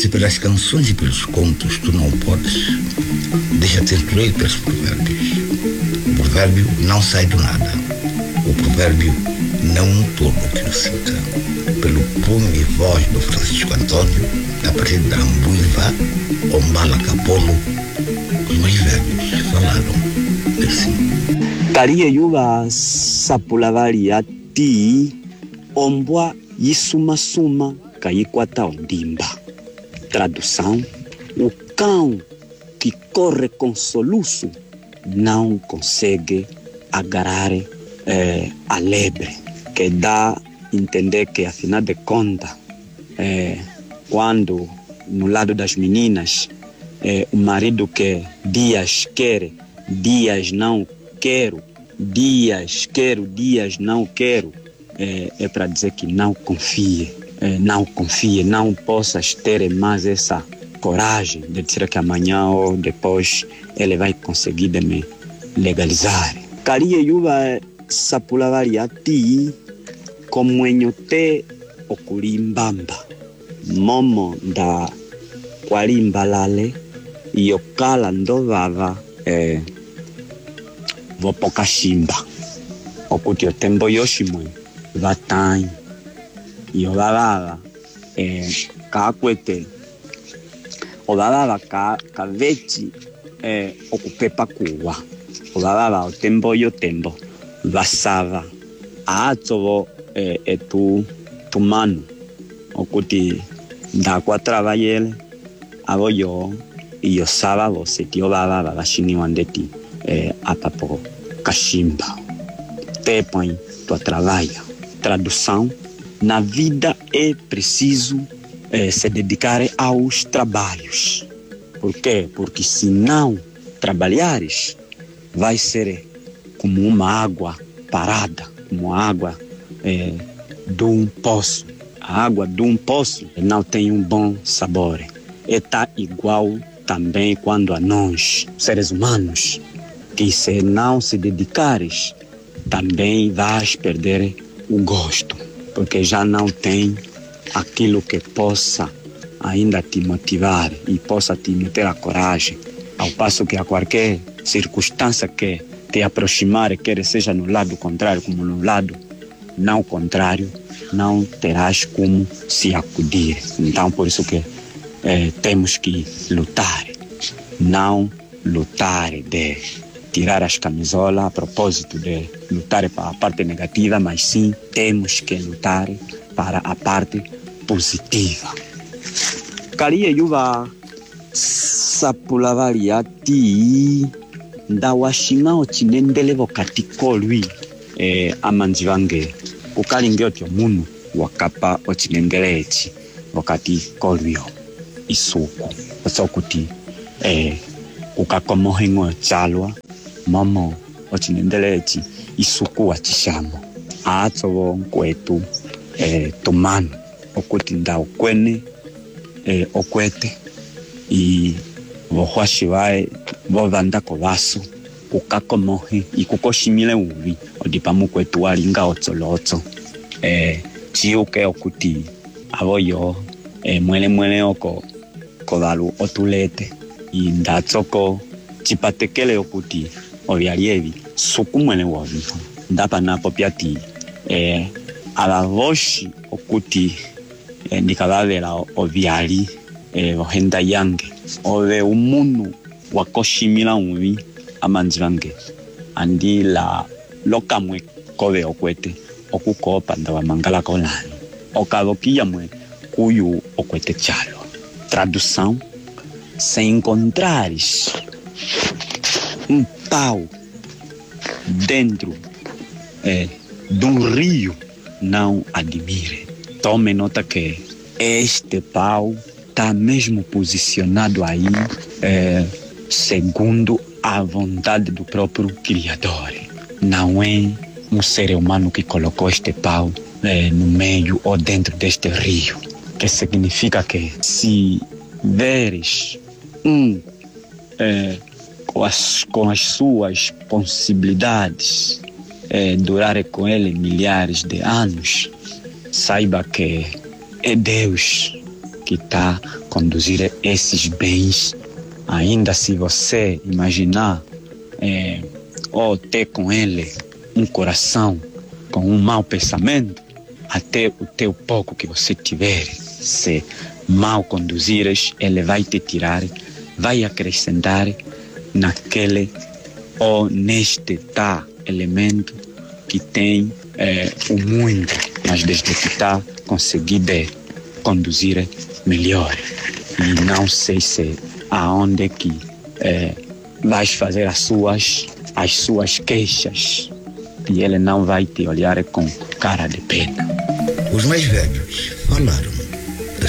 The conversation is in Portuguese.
Se pelas canções e pelos contos tu não podes, deixa-te instruir pelos provérbios. O provérbio não sai do nada. O provérbio não é um tolo que o cita. Pelo punho e voz do Francisco Antônio, a partir da Ambuiva, Ombala Capolo, os mais velhos falaram assim. Karia yuva sapulavari ati ombwa yisuma-suma kayikwata ondimba. Tradução: o cão que corre com soluço não consegue agarrar a lebre, que dá a entender que, afinal de contas, quando no lado das meninas o marido que dias quer, dias não quero, dias quero, dias não quero, é para dizer que não confie, não possas ter mais essa coragem de dizer que amanhã ou depois ele vai conseguir de me legalizar. Karia yuva sapulavari ati como enyote okulimbamba momo da kwalimbalale yokala ndovava vopokashimba okuti otembo yoshimwe vatanyi yovavava kakwete ovavava kaveti okupepa kuwa ovavava otembo yotembo vasava aatsovo tumanu okuti ndakwatrabayele avo yo sava vose tio vavava vashiniwa ndeti apapo kashimba tepõe tua trabalha. Tradução: na vida é preciso se dedicar aos trabalhos. Por quê? Porque se não trabalhares, vai ser como uma água parada, como a água de um poço. A água de um poço não tem um bom sabor. Está igual também quando a nós, seres humanos, que se não se dedicares, também vais perder o gosto, porque já não tem aquilo que possa ainda te motivar e possa te meter a coragem, ao passo que a qualquer circunstância que te aproximar, quer seja no lado contrário como no lado não contrário, não terás como se acudir. Então, por isso que temos que lutar, não lutar de tirar as camisolas a propósito de lutar para a parte negativa, mas sim temos que lutar para a parte positiva. Karia yuva sapulavari ati ndawashinga ochinendele vokati kolwi amanzi vange kukalinge oti omunu wakapa ochinendele echi vokati kolwio isuku osokuti kukakomohengo chalwa momo ochinendele echi isuku wachishamo aatsovo nkwetu tumanu okuti ndaukwene okwete y vohuashivae vovandako vaso kukakomohe y kukoshimile uvi odipamu kwetu walinga otsolotso chiuke okuti avoyo mwele oko kovalu otulete y ndatsoko chipatekele okuti ovyalievi suku mwele woviho ndapa napo pyati avavoshi okuti ndikavavela ovyali vohenda yange ove umunu wakoshimila uvi amanzi vange andi la lokamwe kove okwete okukopa ndawa mangala kolani okavokia mwe kuyu okwete chalo. Tradução: se encontrares pau dentro de um rio, não admire. Tome nota que este pau está mesmo posicionado aí segundo a vontade do próprio Criador. Não é um ser humano que colocou este pau no meio ou dentro deste rio. Que significa que se veres com as suas possibilidades durar com ele milhares de anos, saiba que é Deus que está a conduzir esses bens. Ainda se você imaginar ou ter com ele um coração com um mau pensamento, até o teu pouco que você tiver, se mal conduzires, ele vai te tirar, vai acrescentar naquele ou neste elemento que tem o muito, mas desde que está conseguindo conduzir melhor. E não sei se aonde que vais fazer as suas queixas e ele não vai te olhar com cara de pena. Os mais velhos falaram.